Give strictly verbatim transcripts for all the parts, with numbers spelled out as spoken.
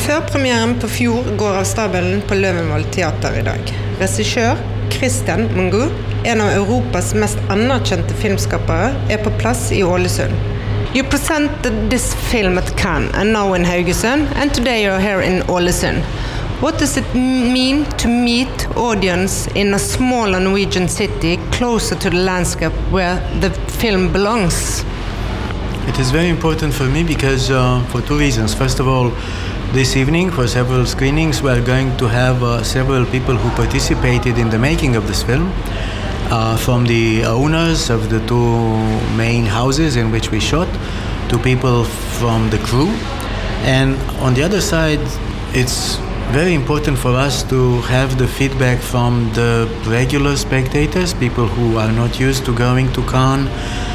Førpremieren på Fjord går av stabelen på Løvenvold Teater I dag. Regissør Christian Mungo, en av Europas mest anerkjente filmskapere, er på plass I Ålesund. You presented this film at Cannes and now in Haugesund, and today you're here in Ålesund. What does it mean to meet audience in a smaller Norwegian city closer to the landscape where the film belongs? It is very important for me because uh, for two reasons. First of all, this evening for several screenings we are going to have uh, several people who participated in the making of this film, uh, from the owners of the two main houses in which we shot to people from the crew. And on the other side, it's very important for us to have the feedback from the regular spectators, people who are not used to going to Cannes,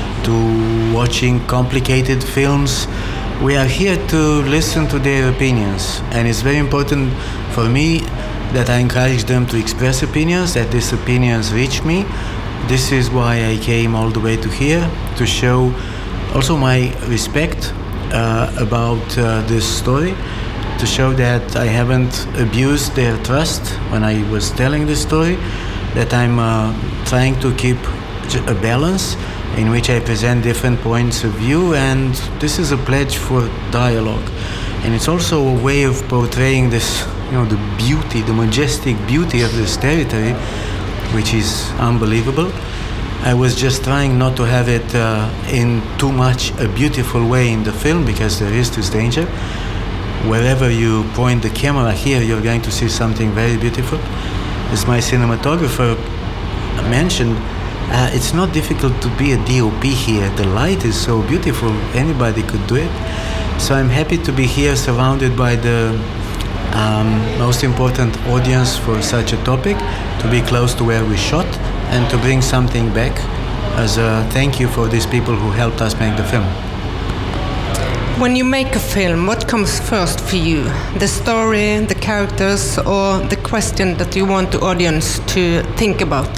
to watching complicated films. We are here to listen to their opinions, and it's very important for me that I encourage them to express opinions, that these opinions reach me. This is why I came all the way to here, to show also my respect uh, about uh, this story, to show that I haven't abused their trust when I was telling this story, that I'm uh, trying to keep a balance in which I present different points of view, and this is a pledge for dialogue. And it's also a way of portraying this, you know, the beauty, the majestic beauty of this territory, which is unbelievable. I was just trying not to have it uh, in too much a beautiful way in the film, because there is this danger. Wherever you point the camera here, you're going to see something very beautiful. As my cinematographer mentioned, uh, it's not difficult to be a D O P here. The light is so beautiful, anybody could do it. So I'm happy to be here surrounded by the um, most important audience for such a topic, to be close to where we shot, and to bring something back as a thank you for these people who helped us make the film. When you make a film, what comes first for you? The story, the characters, or the question that you want the audience to think about?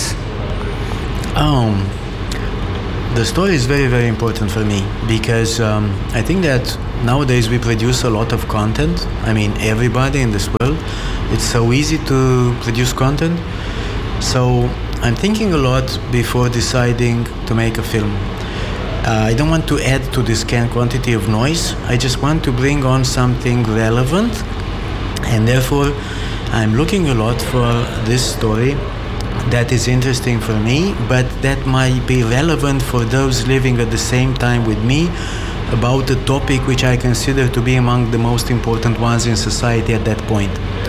Um, the story is very, very important for me, because um, I think that nowadays we produce a lot of content. I mean, everybody in this world. It's so easy to produce content. So I'm thinking a lot before deciding to make a film. Uh, I don't want to add to this can quantity of noise. I just want to bring on something relevant, and therefore I'm looking a lot for this story that is interesting for me, but that might be relevant for those living at the same time with me, about a topic which I consider to be among the most important ones in society at that point.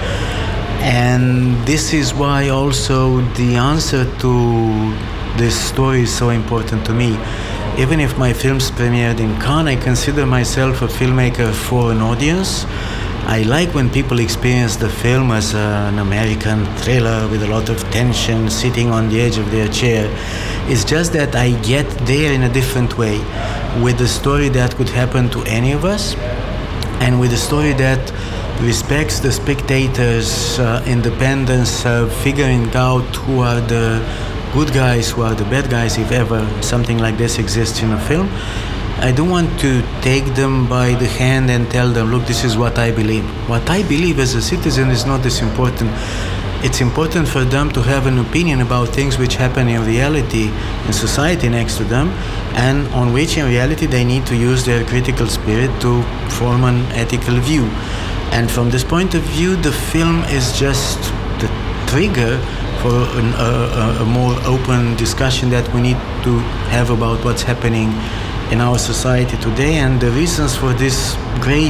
And this is why also the answer to this story is so important to me. Even if my films premiered in Cannes, I consider myself a filmmaker for an audience. I like when people experience the film as an American thriller with a lot of tension, sitting on the edge of their chair. It's just that I get there in a different way, with a story that could happen to any of us, and with a story that respects the spectators' uh, independence of figuring out who are the good guys, who are the bad guys, if ever something like this exists in a film. I don't want to take them by the hand and tell them, look, this is what I believe. What I believe as a citizen is not as important. It's important for them to have an opinion about things which happen in reality in society next to them, and on which in reality they need to use their critical spirit to form an ethical view. And from this point of view, the film is just the trigger for an, uh, a more open discussion that we need to have about what's happening in our society today, and the reasons for this great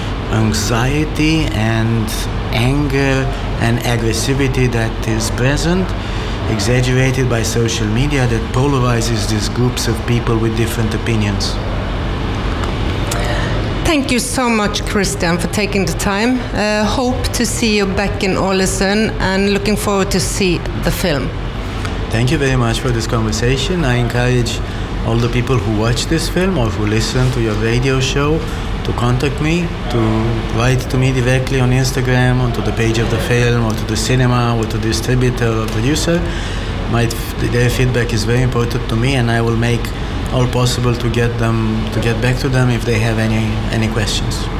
anxiety and anger and aggressivity that is present, exaggerated by social media, that polarizes these groups of people with different opinions. Thank you so much, Christian, for taking the time. Uh, hope to see you back in Ålesund, and looking forward to see the film. Thank you very much for this conversation. I encourage all the people who watch this film or who listen to your radio show to contact me, to write to me directly on Instagram, or to the page of the film, or to the cinema, or to the distributor or producer. My, their feedback is very important to me, and I will make all possible to get them to get back to them if they have any any questions.